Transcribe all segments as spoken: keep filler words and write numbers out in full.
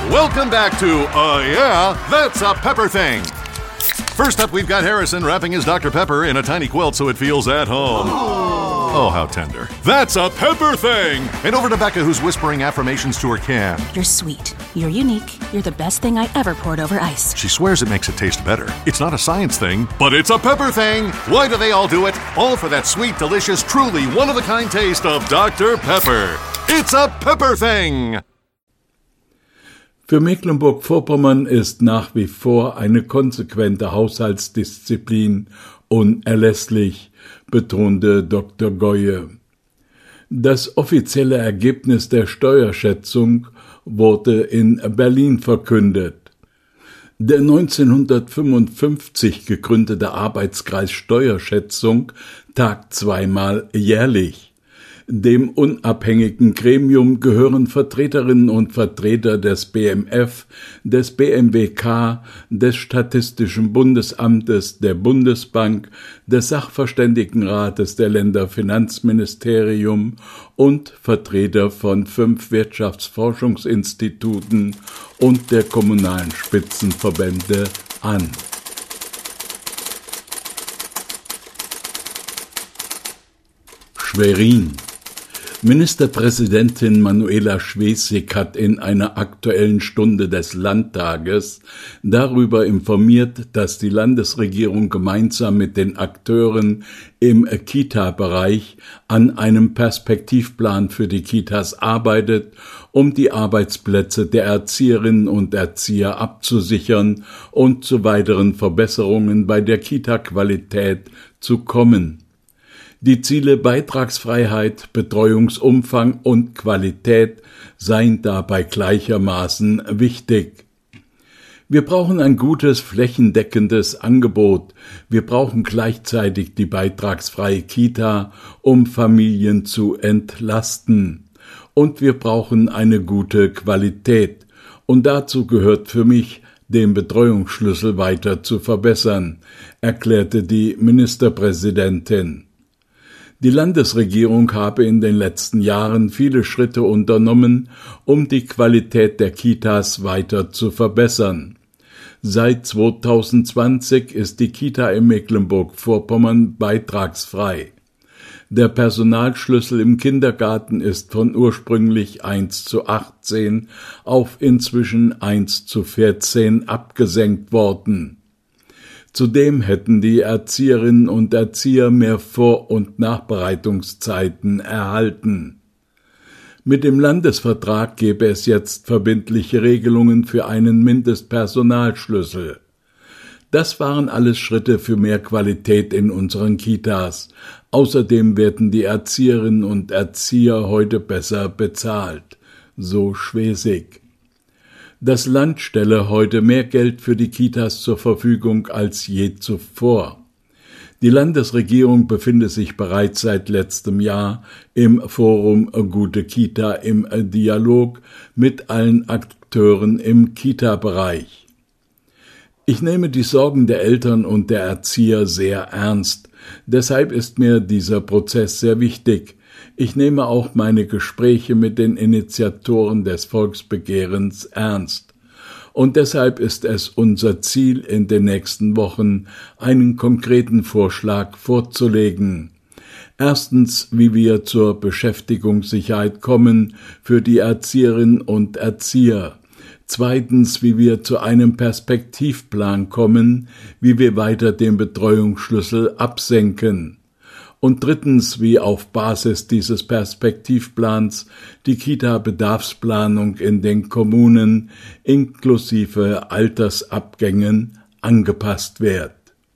Welcome back to, uh, yeah, That's a Pepper Thing. First up, we've got Harrison wrapping his Doctor Pepper in a tiny quilt so it feels at home. Oh, how tender. That's a Pepper Thing! And over to Becca, who's whispering affirmations to her can. You're sweet. You're unique. You're the best thing I ever poured over ice. She swears it makes it taste better. It's not a science thing, but it's a Pepper Thing! Why do they all do it? All for that sweet, delicious, truly one-of-a-kind taste of Doctor Pepper. It's a Pepper Thing! Für Mecklenburg-Vorpommern ist nach wie vor eine konsequente Haushaltsdisziplin unerlässlich, betonte Doktor Goye. Das offizielle Ergebnis der Steuerschätzung wurde in Berlin verkündet. Der neunzehnhundertfünfundfünfzig gegründete Arbeitskreis Steuerschätzung tagt zweimal jährlich. Dem unabhängigen Gremium gehören Vertreterinnen und Vertreter des B M F, des B M W K, des Statistischen Bundesamtes, der Bundesbank, des Sachverständigenrates der Länderfinanzministerium und Vertreter von fünf Wirtschaftsforschungsinstituten und der kommunalen Spitzenverbände an. Schwerin. Ministerpräsidentin Manuela Schwesig hat in einer Aktuellen Stunde des Landtages darüber informiert, dass die Landesregierung gemeinsam mit den Akteuren im Kita-Bereich an einem Perspektivplan für die Kitas arbeitet, um die Arbeitsplätze der Erzieherinnen und Erzieher abzusichern und zu weiteren Verbesserungen bei der Kita-Qualität zu kommen. Die Ziele Beitragsfreiheit, Betreuungsumfang und Qualität seien dabei gleichermaßen wichtig. Wir brauchen ein gutes, flächendeckendes Angebot. Wir brauchen gleichzeitig die beitragsfreie Kita, um Familien zu entlasten. Und wir brauchen eine gute Qualität. Und dazu gehört für mich, den Betreuungsschlüssel weiter zu verbessern, erklärte die Ministerpräsidentin. Die Landesregierung habe in den letzten Jahren viele Schritte unternommen, um die Qualität der Kitas weiter zu verbessern. Seit zweitausendzwanzig ist die Kita in Mecklenburg-Vorpommern beitragsfrei. Der Personalschlüssel im Kindergarten ist von ursprünglich eins zu achtzehn auf inzwischen eins zu vierzehn abgesenkt worden. Zudem hätten die Erzieherinnen und Erzieher mehr Vor- und Nachbereitungszeiten erhalten. Mit dem Landesvertrag gäbe es jetzt verbindliche Regelungen für einen Mindestpersonalschlüssel. Das waren alles Schritte für mehr Qualität in unseren Kitas. Außerdem werden die Erzieherinnen und Erzieher heute besser bezahlt, so Schwesig. Das Land stelle heute mehr Geld für die Kitas zur Verfügung als je zuvor. Die Landesregierung befinde sich bereits seit letztem Jahr im Forum Gute Kita im Dialog mit allen Akteuren im Kita-Bereich. Ich nehme die Sorgen der Eltern und der Erzieher sehr ernst. Deshalb ist mir dieser Prozess sehr wichtig. Ich nehme auch meine Gespräche mit den Initiatoren des Volksbegehrens ernst. Und deshalb ist es unser Ziel, in den nächsten Wochen einen konkreten Vorschlag vorzulegen. Erstens, wie wir zur Beschäftigungssicherheit kommen für die Erzieherinnen und Erzieher. Zweitens, wie wir zu einem Perspektivplan kommen, wie wir weiter den Betreuungsschlüssel absenken. Und drittens, wie auf Basis dieses Perspektivplans die Kita-Bedarfsplanung in den Kommunen inklusive Altersabgängen angepasst wird.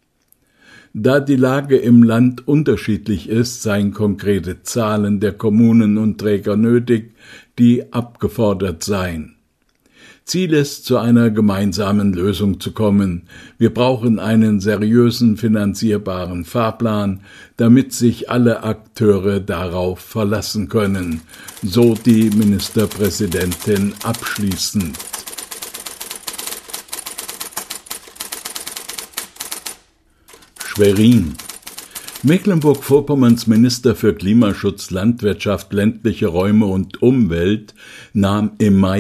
Da die Lage im Land unterschiedlich ist, seien konkrete Zahlen der Kommunen und Träger nötig, die abgefordert seien. Ziel ist, zu einer gemeinsamen Lösung zu kommen. Wir brauchen einen seriösen, finanzierbaren Fahrplan, damit sich alle Akteure darauf verlassen können, so die Ministerpräsidentin abschließend. Schwerin. Mecklenburg-Vorpommerns Minister für Klimaschutz, Landwirtschaft, ländliche Räume und Umwelt nahm im Mai